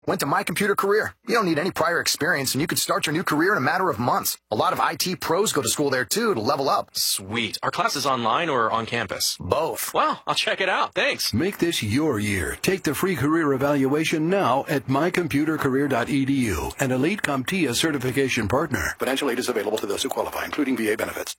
Went to My Computer Career. You don't need any prior experience, and you could start your new career in a matter of months. A lot of IT pros go to school there, too, to level up. Sweet. Are classes online or on campus? Both. Wow, I'll check it out. Thanks. Make this your year. Take the free career evaluation now at mycomputercareer.edu, an Elite CompTIA certification partner. Financial aid is available to those who qualify, including VA benefits.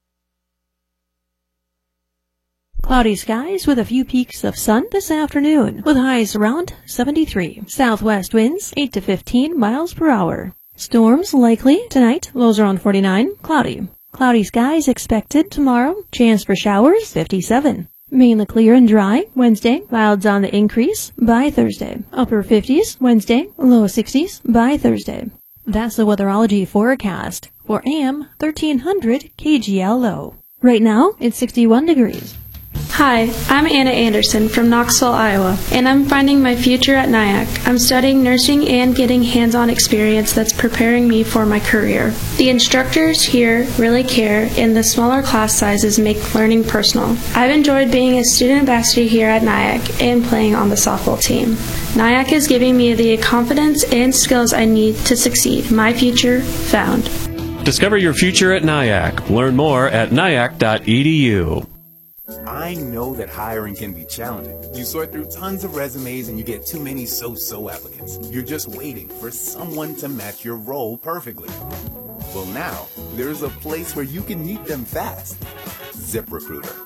Cloudy skies with a few peaks of sun this afternoon, with highs around 73. Southwest winds 8 to 15 miles per hour. Storms likely tonight, lows around 49, cloudy. Cloudy skies expected tomorrow, chance for showers 57. Mainly clear and dry Wednesday, clouds on the increase by Thursday. Upper 50s Wednesday, low 60s by Thursday. That's the weatherology forecast for AM 1300 KGLO. Right now, it's 61 degrees. Hi, I'm Anna Anderson from Knoxville, Iowa, and I'm finding my future at NIAC. I'm studying nursing and getting hands-on experience that's preparing me for my career. The instructors here really care, and the smaller class sizes make learning personal. I've enjoyed being a student ambassador here at NIAC and playing on the softball team. NIAC is giving me the confidence and skills I need to succeed. My future found. Discover your future at NIAC. Learn more at niac.edu. I know that hiring can be challenging. You sort through tons of resumes and you get too many so-so applicants. You're just waiting for someone to match your role perfectly. Well, now, there's a place where you can meet them fast. ZipRecruiter.